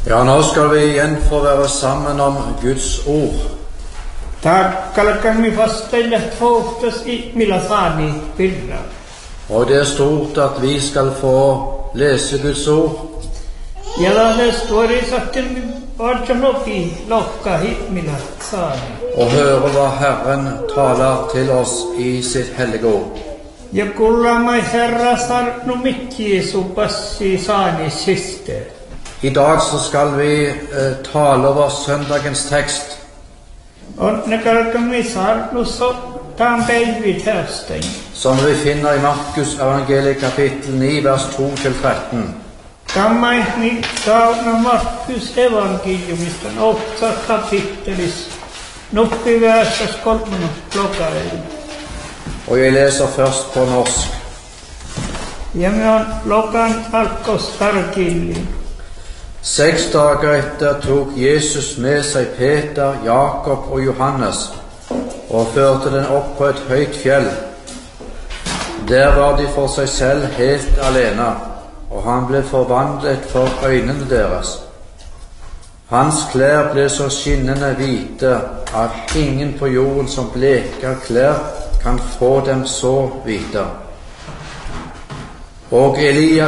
Ja, nå skal vi igjen få være sammen om Guds ord. Takkala kami fastella toftas i milasani pirra. Og det er stort at vi skal få lese Guds ord. Jala det står i satten varjanopi lokka hit milasani. Og høre hva Herren taler til oss i sitt hellige ord. Ja kulla mai herra sarnu mikki Jesu passi sani siste. I dag så skal vi tale over søndagens tekst. Og nekala kami sarnu så tampelvi terstein. Som vi finner i Markus evangeliet kapittel 9, vers 2-13. Kammai mi sauna Markus evangeliumistan 8 kapittelis. Nuppi värsas 3 lokaen. Og jeg leser først på norsk. Ja me on lokan alkos tarkilli. 6 dager etter tok Jesus med seg Peter, Jakob og Johannes og førte den opp på et høyt fjell. Der var de for seg selv helt alene, og han ble forvandlet for øynene deres. Hans klær ble så skinnende hvite at ingen på jorden som bleker klær kan få dem så hvite. Og Elia